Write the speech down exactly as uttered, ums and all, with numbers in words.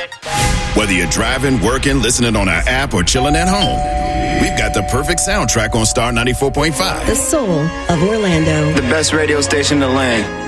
Whether you're driving, working, listening on our app, or chilling at home, we've got the perfect soundtrack on Star ninety-four point five. The soul of Orlando. The best radio station in the land.